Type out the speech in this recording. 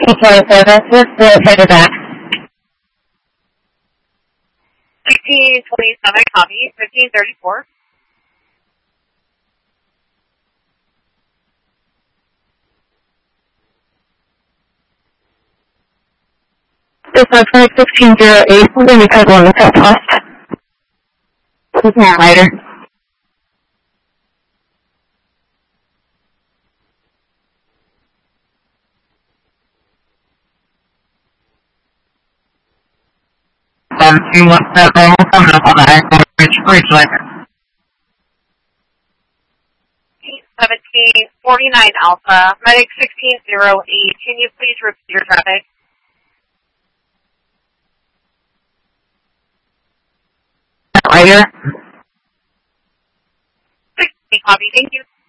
Sorry, services, we'll take it back. 1627, copy. 1534. This is 1608. We're going to be code 1 with that cost. We can later. See what's that roll coming up on the Anchorage Bridge later. 1749 Alpha, medic 1608. Can you please repeat your traffic? Later. 16, copy. Thank you.